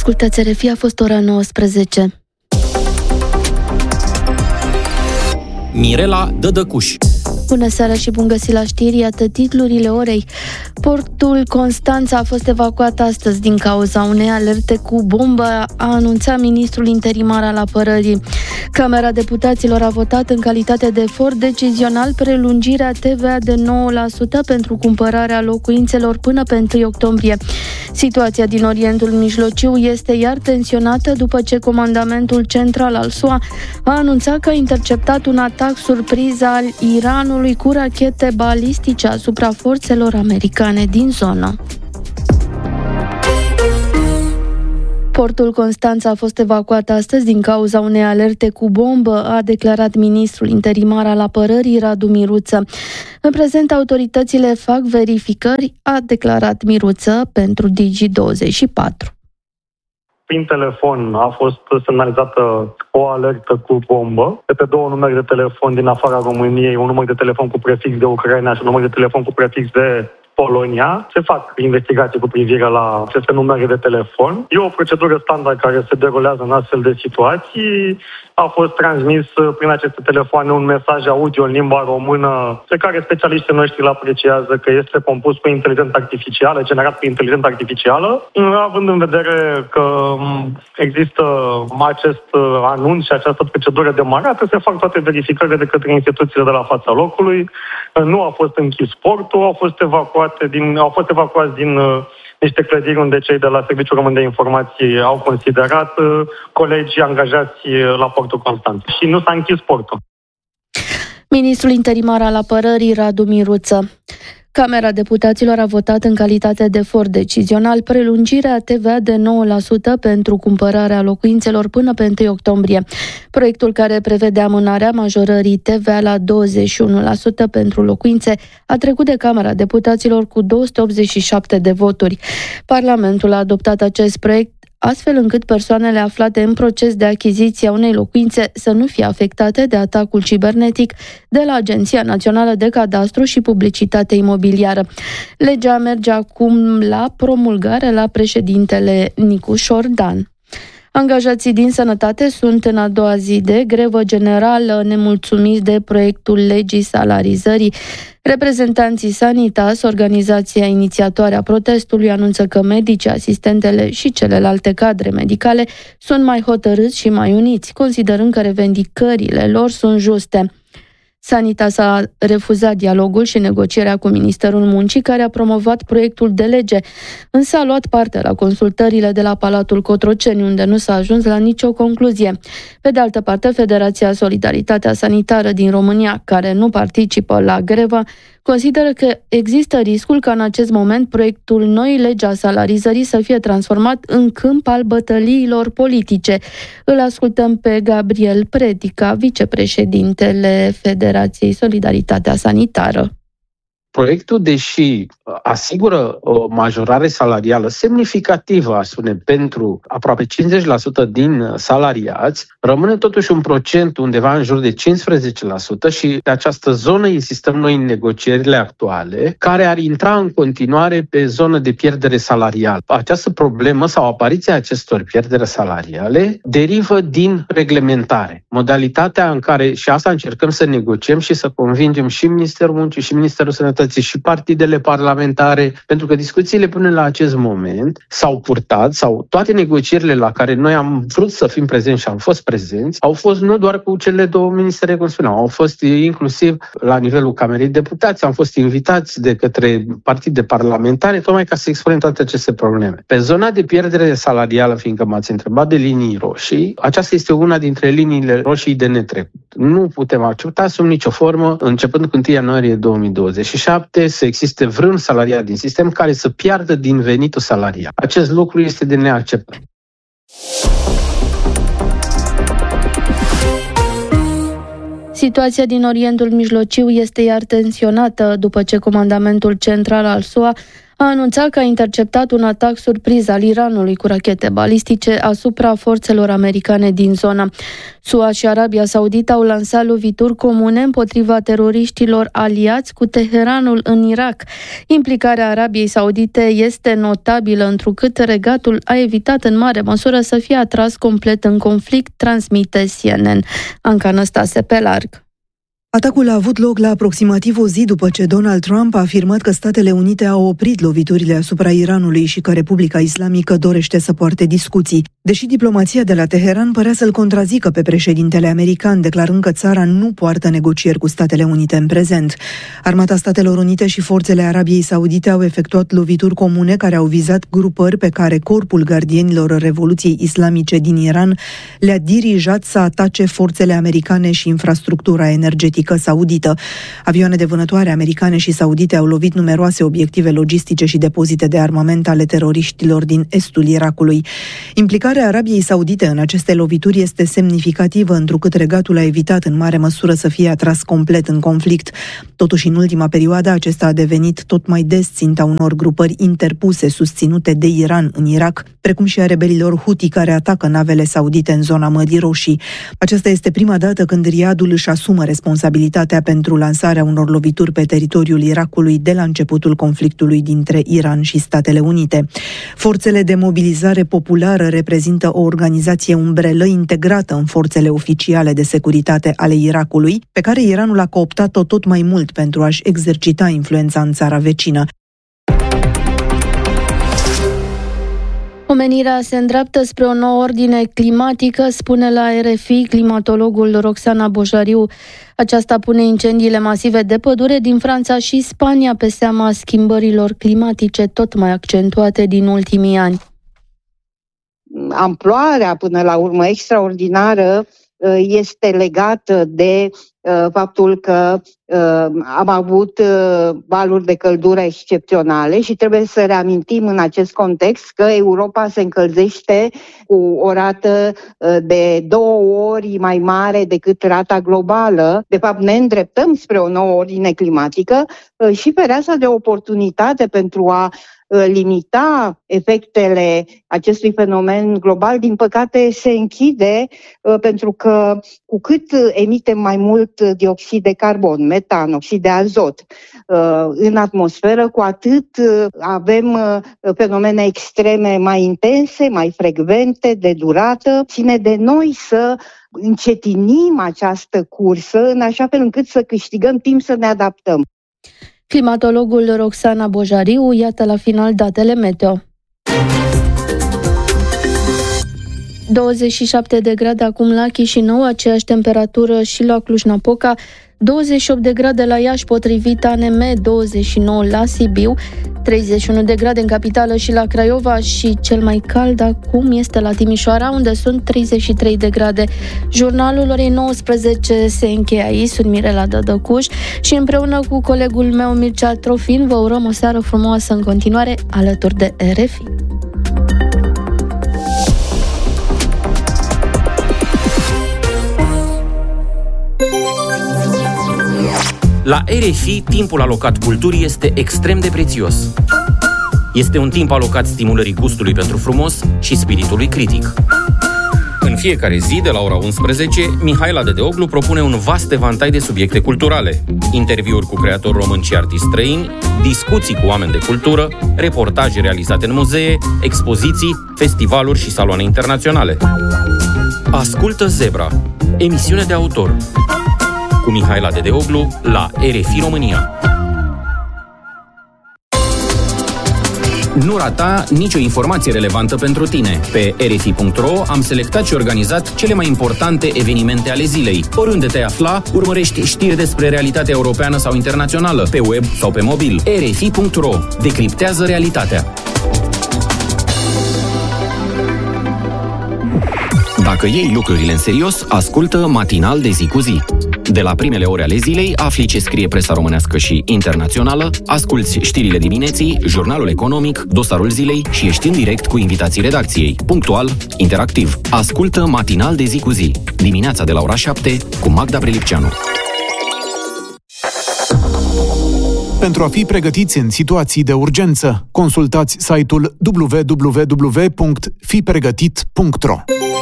Ascultați RFI, a fost ora 19. Mirela Dădăcuș. Bună seara și bun găsit la știri, iată titlurile orei. Portul Constanța a fost evacuat astăzi din cauza unei alerte cu bombă, a anunțat ministrul interimar al apărării. Camera Deputaților a votat în calitate de efort decizional prelungirea TVA de 9% pentru cumpărarea locuințelor până pe 1 octombrie. Situația din Orientul Mijlociu este iar tensionată după ce Comandamentul Central al SUA a anunțat că a interceptat un atac surpriză al Iranului cu rachete balistice asupra forțelor americane din zonă. Portul Constanța a fost evacuat astăzi din cauza unei alerte cu bombă, a declarat ministrul interimar al apărării Radu Miruță. În prezent, autoritățile fac verificări, a declarat Miruță pentru Digi24. Prin telefon a fost semnalizată o alertă cu bombă de pe două numere de telefon din afara României, un număr de telefon cu prefix de Ucraina și un număr de telefon cu prefix de Polonia. Se fac investigații cu privire la aceste numere de telefon. E o procedură standard care se derulează în astfel de situații. A fost transmis prin aceste telefoane un mesaj audio în limba română pe care specialiștii noștri îl apreciază că este compus cu inteligență artificială, generat prin inteligență artificială. Având în vedere că există acest anunț și această procedură demarată, se fac toate verificările de către instituțiile de la fața locului. Nu a fost închis portul, au fost evacuați din niște clădiri unde cei de la Serviciul Român de Informații au considerat colegii angajați la portul Constanța. Și nu s-a închis portul. Ministrul interimar al apărării Radu Miruță. Camera Deputaților a votat în calitate de efort decizional prelungirea TVA de 9% pentru cumpărarea locuințelor până pe 1 octombrie. Proiectul care prevedea amânarea majorării TVA la 21% pentru locuințe a trecut de Camera Deputaților cu 287 de voturi. Parlamentul a adoptat acest proiect astfel încât persoanele aflate în proces de achiziție a unei locuințe să nu fie afectate de atacul cibernetic de la Agenția Națională de Cadastru și Publicitate Imobiliară. Legea merge acum la promulgare la președintele Nicu Șordan. Angajații din sănătate sunt în a doua zi de grevă generală, nemulțumiți de proiectul legii salarizării. Reprezentanții Sanitas, organizația inițiatoare a protestului, anunță că medicii, asistentele și celelalte cadre medicale sunt mai hotărâți și mai uniți, considerând că revendicările lor sunt juste. Sanitas a refuzat dialogul și negocierea cu Ministerul Muncii, care a promovat proiectul de lege, însă a luat parte la consultările de la Palatul Cotroceni, unde nu s-a ajuns la nicio concluzie. Pe de altă parte, Federația Solidaritatea Sanitară din România, care nu participă la grevă, consideră că există riscul ca în acest moment proiectul noii legi a salarizării să fie transformat în câmp al bătăliilor politice. Îl ascultăm pe Gabriel Predica, vicepreședintele Federației Solidaritatea Sanitară. Proiectul, deși asigură o majorare salarială semnificativă, aș spune, pentru aproape 50% din salariați, rămâne totuși un procent undeva în jur de 15% și de această zonă existăm noi în negocierile actuale, care ar intra în continuare pe zonă de pierdere salarială. Această problemă sau apariția acestor pierderi salariale derivă din reglementare. Modalitatea în care, și asta încercăm să negociem și să convingem și Ministerul Muncii și Ministerul Sănătății și partidele parlamentare, pentru că discuțiile până la acest moment s-au purtat, sau toate negocierile la care noi am vrut să fim prezenți și am fost prezenți, au fost nu doar cu cele două ministere, cum spuneam, au fost inclusiv la nivelul Camerei Deputați, am fost invitați de către partide parlamentare, tocmai ca să expunem toate aceste probleme. Pe zona de pierdere salarială, fiindcă m-ați întrebat de linii roșii, aceasta este una dintre liniile roșii de netrecut. Nu putem accepta sub nicio formă, începând cu 1 ianuarie 2027, să existe vreun salariat din sistem care să piardă din venitul salarial. Acest lucru este de neacceptat. Situația din Orientul Mijlociu este iar tensionată după ce Comandamentul Central al SUA a anunțat că a interceptat un atac surpriză al Iranului cu rachete balistice asupra forțelor americane din zonă. SUA și Arabia Saudită au lansat lovituri comune împotriva teroriștilor aliați cu Teheranul în Irak. Implicarea Arabiei Saudite este notabilă, întrucât regatul a evitat în mare măsură să fie atras complet în conflict, transmite CNN. Anca Năstase pe larg. Atacul a avut loc la aproximativ o zi după ce Donald Trump a afirmat că Statele Unite au oprit loviturile asupra Iranului și că Republica Islamică dorește să poarte discuții. Deși diplomația de la Teheran părea să-l contrazică pe președintele american, declarând că țara nu poartă negocieri cu Statele Unite în prezent. Armata Statelor Unite și forțele Arabiei Saudite au efectuat lovituri comune care au vizat grupări pe care Corpul Gardienilor Revoluției Islamice din Iran le-a dirijat să atace forțele americane și infrastructura energetică saudită. Avioane de vânătoare americane și saudite au lovit numeroase obiective logistice și depozite de armament ale teroriștilor din estul Irakului. Implicarea Arabiei Saudite în aceste lovituri este semnificativă, întrucât regatul a evitat în mare măsură să fie atras complet în conflict. Totuși, în ultima perioadă, acesta a devenit tot mai des ținta unor grupări interpuse susținute de Iran în Irak, precum și a rebelilor Houthi care atacă navele saudite în zona Mării Roșii. Aceasta este prima dată când Riadul își asumă responsabilitatea pentru lansarea unor lovituri pe teritoriul Irakului de la începutul conflictului dintre Iran și Statele Unite. Forțele de mobilizare populară reprezintă o organizație umbrelă integrată în forțele oficiale de securitate ale Irakului, pe care Iranul a cooptat-o tot mai mult pentru a-și exercita influența în țara vecină. Omenirea se îndreaptă spre o nouă ordine climatică, spune la RFI climatologul Roxana Bojariu. Aceasta pune incendiile masive de pădure din Franța și Spania pe seama schimbărilor climatice tot mai accentuate din ultimii ani. Amploarea, până la urmă, extraordinară este legată de faptul că am avut valuri de căldură excepționale și trebuie să reamintim în acest context că Europa se încălzește cu o rată de 2 ori mai mare decât rata globală. De fapt, ne îndreptăm spre o nouă ordine climatică și fereastra de oportunitate pentru a limita efectele acestui fenomen global, din păcate, se închide pentru că cu cât emitem mai mult dioxid de carbon, metan, oxid de azot în atmosferă, cu atât avem fenomene extreme mai intense, mai frecvente, de durată. Ține de noi să încetinim această cursă în așa fel încât să câștigăm timp să ne adaptăm. Climatologul Roxana Bojariu, iată la final datele meteo. 27 de grade acum la Chișinău, aceeași temperatură și la Cluj-Napoca, 28 de grade la Iași potrivit ANM, 29 la Sibiu, 31 de grade în capitală și la Craiova și cel mai cald acum este la Timișoara, unde sunt 33 de grade. Jurnalul orei 19 se încheie aici, sunt Mirela Dădăcuș și împreună cu colegul meu Mircea Trofin vă urăm o seară frumoasă în continuare alături de RFI. La RFI, timpul alocat culturii este extrem de prețios. Este un timp alocat stimulării gustului pentru frumos și spiritului critic. În fiecare zi, de la ora 11, Mihaela Dedeoglu propune un vast evantai de subiecte culturale. Interviuri cu creatori români și artiști străini, discuții cu oameni de cultură, reportaje realizate în muzee, expoziții, festivaluri și saloane internaționale. Ascultă Zebra, emisiune de autor, cu Mihaela Dedeoglu la RFI România. Nu rata nicio informație relevantă pentru tine. Pe rfi.ro am selectat și organizat cele mai importante evenimente ale zilei. Oriunde te afla, urmărești știri despre realitatea europeană sau internațională, pe web sau pe mobil. rfi.ro decriptează realitatea. Dacă iei lucrurile în serios, ascultă Matinal de zi cu zi. De la primele ore ale zilei afli ce scrie presa românească și internațională, asculți știrile dimineții, jurnalul economic, dosarul zilei și ești în direct cu invitații redacției. Punctual, interactiv. Ascultă Matinal de zi cu zi. Dimineața de la ora 7 cu Magda Prelipceanu. pentru a fi pregătiți în situații de urgență. Consultați site-ul www.fipregătit.ro.